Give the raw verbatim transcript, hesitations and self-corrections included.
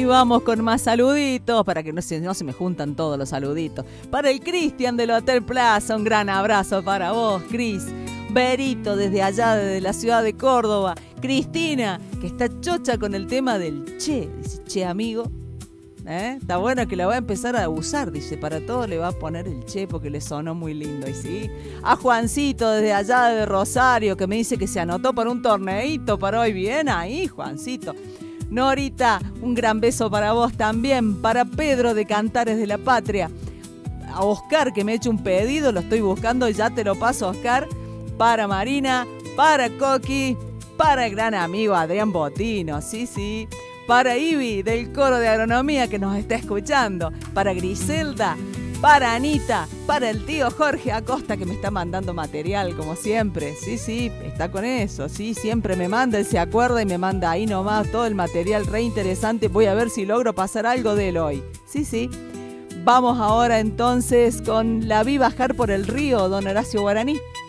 Y vamos con más saluditos, para que no se, no se me juntan todos los saluditos. Para el Cristian del Hotel Plaza, un gran abrazo para vos, Cris. Berito, desde allá, desde la ciudad de Córdoba. Cristina, que está chocha con el tema del che. Dice, che, amigo. ¿Eh? Está bueno que la va a empezar a usar, dice. Para todo le va a poner el che porque le sonó muy lindo. Y sí. A Juancito, desde allá de Rosario, que me dice que se anotó para un torneito para hoy. Bien ahí, Juancito. Norita, un gran beso para vos también. Para Pedro de Cantares de la Patria. A Oscar, que me ha hecho un pedido, lo estoy buscando, ya te lo paso, Oscar. Para Marina, para Coqui, para el gran amigo Adrián Botino, sí, sí. Para Ivi, del Coro de Agronomía, que nos está escuchando. Para Griselda, para Anita, para el tío Jorge Acosta, que me está mandando material, como siempre. Sí, sí, está con eso, sí, siempre me manda, él se acuerda y me manda ahí nomás todo el material re interesante. Voy a ver si logro pasar algo de él hoy. Sí, sí. Vamos ahora entonces con La vi bajar por el río, don Horacio Guaraní.